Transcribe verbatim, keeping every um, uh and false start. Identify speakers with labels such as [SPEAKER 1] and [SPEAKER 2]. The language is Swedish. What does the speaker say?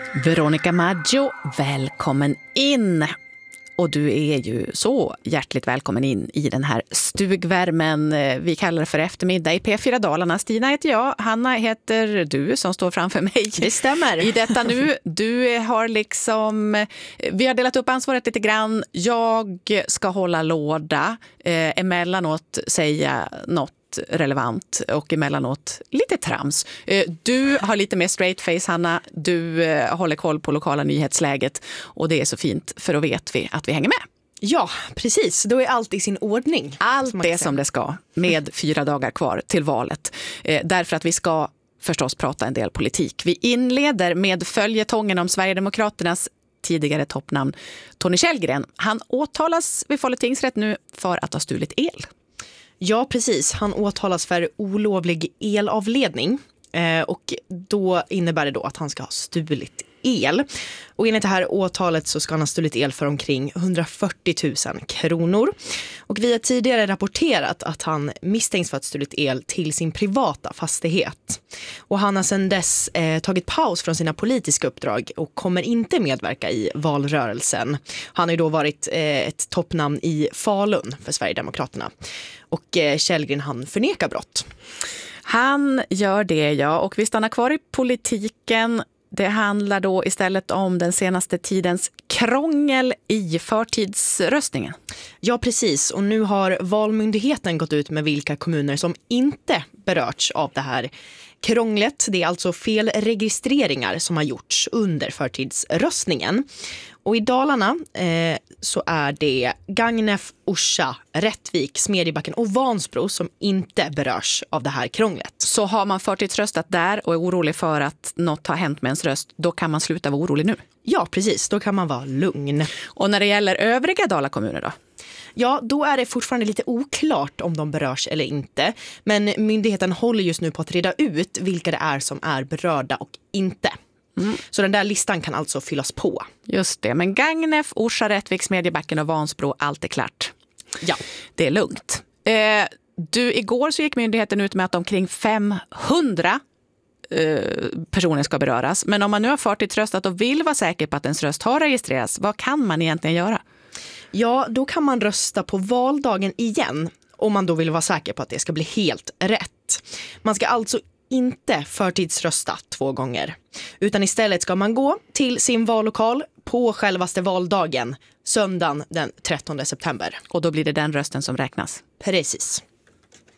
[SPEAKER 1] Veronica Maggio, välkommen in. Och du är ju så hjärtligt välkommen in i den här stugvärmen. Vi kallar det för eftermiddag i P fyra Dalarna. Stina heter jag, Hanna heter du som står framför mig.
[SPEAKER 2] Det stämmer.
[SPEAKER 1] I detta nu. Du har liksom, vi har delat upp ansvaret lite grann. Jag ska hålla låda, eh, emellanåt säga något relevant och emellanåt lite trams. Du har lite mer straight face, Hanna. Du håller koll på lokala nyhetsläget och det är så fint, för då vet vi att vi hänger med.
[SPEAKER 2] Ja, precis. Då är allt i sin ordning.
[SPEAKER 1] Allt det som det ska, med fyra dagar kvar till valet. Därför att vi ska förstås prata en del politik. Vi inleder med följetongen om Sverigedemokraternas tidigare toppnamn Tony Källgren. Han åtalas vid Falu tingsrätt nu för att ha stulit el.
[SPEAKER 2] Ja, precis. Han åtalas för olovlig elavledning eh, och då innebär det då att han ska ha stulit el. Och enligt det här åtalet så ska han ha stulit el för omkring hundrafyrtio tusen kronor. Och vi har tidigare rapporterat att han misstänks för att ha stulit el till sin privata fastighet. Och han har sedan dess eh, tagit paus från sina politiska uppdrag och kommer inte medverka i valrörelsen. Han har ju då varit eh, ett toppnamn i Falun för Sverigedemokraterna. Och eh, Källgren, han förnekar brott.
[SPEAKER 1] Han gör det, ja. Och vi stannar kvar i politiken. Det handlar då istället om den senaste tidens krångel i förtidsröstningen. Ja, precis. Och nu har Valmyndigheten gått ut med vilka kommuner som inte berörts av det här krånglet. Det är alltså felregistreringar som har gjorts under förtidsröstningen. Och i Dalarna eh, så är det Gagnef, Orsa, Rättvik, Smedjebacken och Vansbro som inte berörs av det här krånglet. Så har man förtidsröstat där och är orolig för att något har hänt med ens röst, då kan man sluta vara orolig nu? Ja, precis. Då kan man vara lugn. Och när det gäller övriga Dalakommuner då? Ja, då är det fortfarande lite oklart om de berörs eller inte. Men myndigheten håller just nu på att reda ut vilka det är som är berörda och inte. Mm. Så den där listan kan alltså fyllas på. Just det, men Gagnef, Orsa, Rättvik, Smedjebacken och Vansbro, allt är klart. Ja. Det är lugnt. Eh, du, igår så gick myndigheten ut med att omkring femhundra eh, personer ska beröras. Men om man nu har förtidsröstat och vill vara säker på att ens röst har registrerats, vad kan man egentligen göra? Ja, då kan man rösta på valdagen igen om man då vill vara säker på att det ska bli helt rätt. Man ska alltså inte förtidsrösta två gånger, utan istället ska man gå till sin vallokal på självaste valdagen, söndagen den trettonde september. Och då blir det den rösten som räknas? Precis.